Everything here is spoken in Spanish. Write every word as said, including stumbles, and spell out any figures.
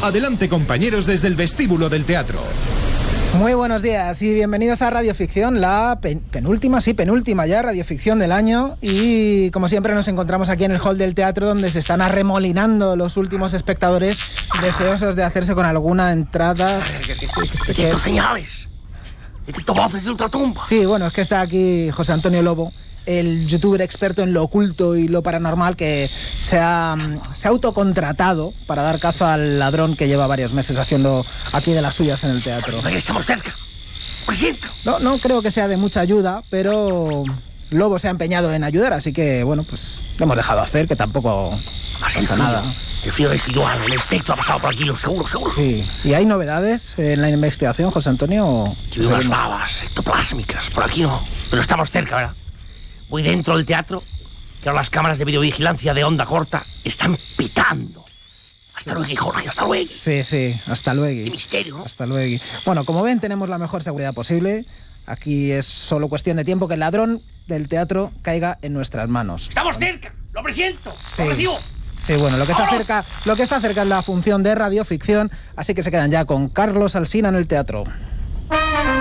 Adelante, compañeros, desde el vestíbulo del teatro. Muy buenos días y bienvenidos a Radioficción, la pen- penúltima, sí, penúltima ya Radioficción del año. Y como siempre nos encontramos aquí en el hall del teatro, donde se están arremolinando los últimos espectadores deseosos de hacerse con alguna entrada. Detecto señales, detecto voces de ultratumba. Sí, bueno, es que está aquí José Antonio Lobo, el youtuber experto en lo oculto y lo paranormal, que se ha, se ha autocontratado para dar caza al ladrón que lleva varios meses haciendo aquí de las suyas en el teatro. Estamos cerca, por cierto. No, no creo que sea de mucha ayuda, pero Lobo se ha empeñado en ayudar, así que, bueno, pues lo hemos dejado hacer, que tampoco pasa nada. El frío residual, el espectro ha pasado por aquí, lo seguro, seguro. Sí, ¿y hay novedades en la investigación, José Antonio? Yo veo unas babas ectoplásmicas, por aquí no, pero estamos cerca, ¿verdad? Voy dentro del teatro, que ahora las cámaras de videovigilancia de onda corta están pitando. Hasta luego, Jorge, hasta luego. Sí, sí, hasta luego. Qué misterio, ¿no? Hasta luego. Bueno, como ven, tenemos la mejor seguridad posible. Aquí es solo cuestión de tiempo que el ladrón del teatro caiga en nuestras manos. ¡Estamos cerca! ¡Lo presiento! Sí. ¡Lo recibo! Sí, bueno, lo que está cerca, lo que está cerca es la función de radioficción, así que se quedan ya con Carlos Alsina en el teatro.